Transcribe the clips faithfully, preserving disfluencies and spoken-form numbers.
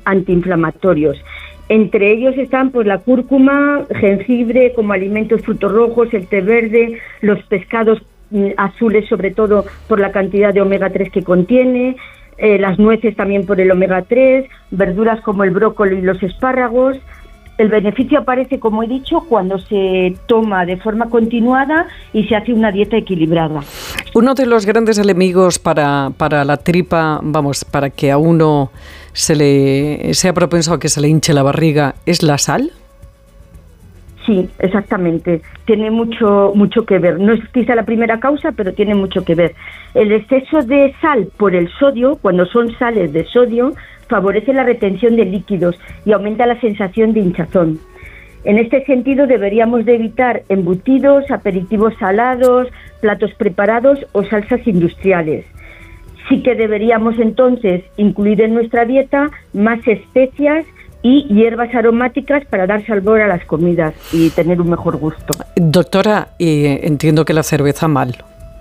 antiinflamatorios. Entre ellos están pues la cúrcuma, jengibre, como alimentos frutos rojos, el té verde, los pescados mm, azules, sobre todo por la cantidad de omega tres que contiene, eh, las nueces también por el omega tres, verduras como el brócoli y los espárragos. El beneficio aparece, como he dicho, cuando se toma de forma continuada y se hace una dieta equilibrada. Uno de los grandes enemigos para, para la tripa, vamos, para que a uno se le sea propenso a que se le hinche la barriga, ¿es la sal? Sí, exactamente. Tiene mucho mucho que ver. No es quizá la primera causa, pero tiene mucho que ver. El exceso de sal por el sodio, cuando son sales de sodio, favorece la retención de líquidos y aumenta la sensación de hinchazón. En este sentido, deberíamos de evitar embutidos, aperitivos salados, platos preparados o salsas industriales. Sí que deberíamos entonces incluir en nuestra dieta más especias y hierbas aromáticas para dar sabor a las comidas y tener un mejor gusto. Doctora, eh, entiendo que la cerveza mal.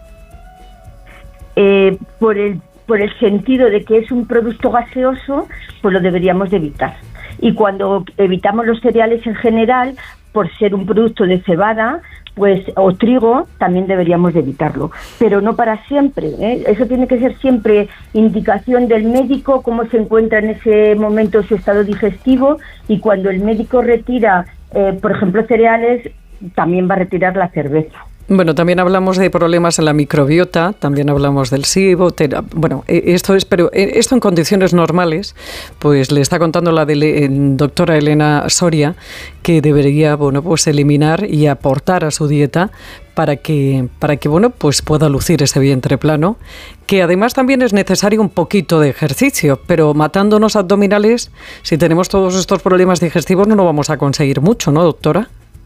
Eh, por el por el sentido de que es un producto gaseoso, pues lo deberíamos de evitar. Y cuando evitamos los cereales en general, por ser un producto de cebada, pues o trigo, también deberíamos de evitarlo, pero no para siempre, ¿eh? Eso tiene que ser siempre indicación del médico, cómo se encuentra en ese momento su estado digestivo, y cuando el médico retira, eh, por ejemplo, cereales, también va a retirar la cerveza. Bueno, también hablamos de problemas en la microbiota, también hablamos del SIBO, tera, bueno, esto es, pero esto en condiciones normales, pues le está contando la de le, doctora Elena Soria, que debería, bueno, pues eliminar y aportar a su dieta para que, para que, bueno, pues pueda lucir ese vientre plano, que además también es necesario un poquito de ejercicio, pero matándonos abdominales, si tenemos todos estos problemas digestivos, no lo vamos a conseguir mucho, ¿no, doctora?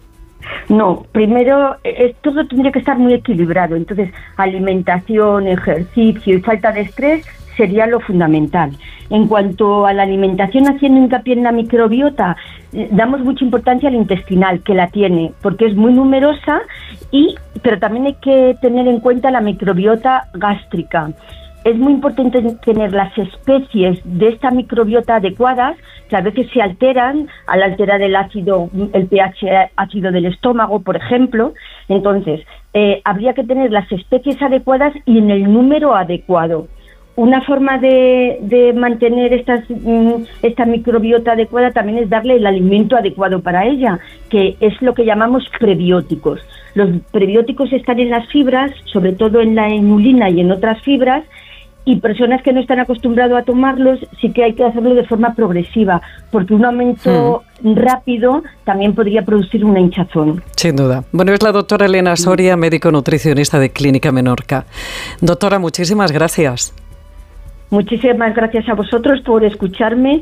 No, primero eh, todo tendría que estar muy equilibrado, entonces alimentación, ejercicio y falta de estrés sería lo fundamental. En cuanto a la alimentación, haciendo hincapié en la microbiota, eh, damos mucha importancia al intestinal, que la tiene, porque es muy numerosa, y pero también hay que tener en cuenta la microbiota gástrica. Es muy importante tener las especies de esta microbiota adecuadas, que a veces se alteran al alterar el ácido, el pH ácido del estómago, por ejemplo. Entonces, eh, habría que tener las especies adecuadas y en el número adecuado. Una forma de, de mantener estas, esta microbiota adecuada también es darle el alimento adecuado para ella, que es lo que llamamos prebióticos. Los prebióticos están en las fibras, sobre todo en la inulina y en otras fibras, y personas que no están acostumbradas a tomarlos sí que hay que hacerlo de forma progresiva, porque un aumento mm. rápido también podría producir una hinchazón. Sin duda. Bueno, es la doctora Elena Soria, médico nutricionista de Clínica Menorca. Doctora, muchísimas gracias. Muchísimas gracias a vosotros por escucharme,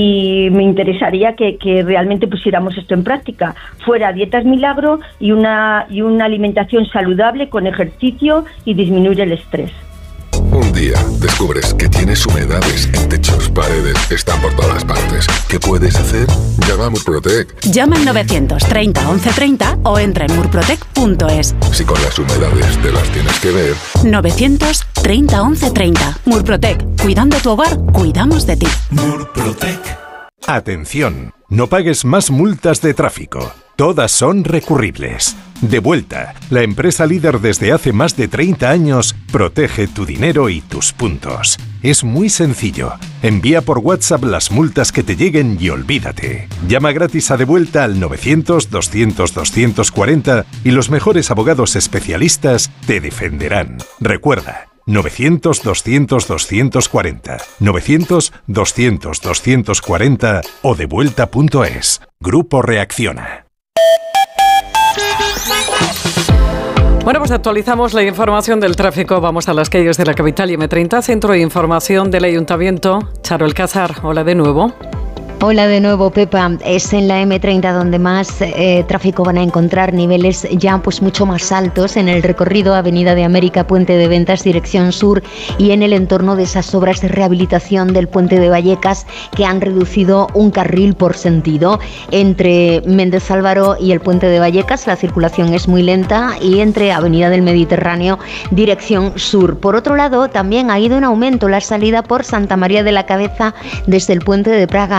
y me interesaría que, que realmente pusiéramos esto en práctica. Fuera dietas milagro y una, y una alimentación saludable con ejercicio y disminuir el estrés. Un día descubres que tienes humedades en techos, paredes, están por todas partes. ¿Qué puedes hacer? Llama a Murprotec. Llama al novecientos treinta once treinta o entra en murprotec punto es. Si con las humedades te las tienes que ver. novecientos treinta once treinta. Murprotec. Cuidando tu hogar, cuidamos de ti. Murprotec. Atención, no pagues más multas de tráfico. Todas son recurribles. Devuelta, la empresa líder desde hace más de treinta años, protege tu dinero y tus puntos. Es muy sencillo. Envía por WhatsApp las multas que te lleguen y olvídate. Llama gratis a Devuelta al novecientos doscientos doscientos cuarenta y los mejores abogados especialistas te defenderán. Recuerda, novecientos doscientos doscientos cuarenta, novecientos doscientos doscientos cuarenta o devuelta punto es. Grupo Reacciona. Bueno, pues actualizamos la información del tráfico. Vamos a las calles de la capital y eme treinta, Centro de Información del Ayuntamiento. Charo Alcázar, hola de nuevo. Hola de nuevo, Pepa. Es en la eme treinta donde más eh, tráfico van a encontrar, niveles ya pues mucho más altos en el recorrido Avenida de América, Puente de Ventas, dirección sur, y en el entorno de esas obras de rehabilitación del Puente de Vallecas, que han reducido un carril por sentido. Entre Méndez Álvaro y el Puente de Vallecas la circulación es muy lenta, y entre Avenida del Mediterráneo, dirección sur. Por otro lado, también ha ido en aumento la salida por Santa María de la Cabeza desde el Puente de Praga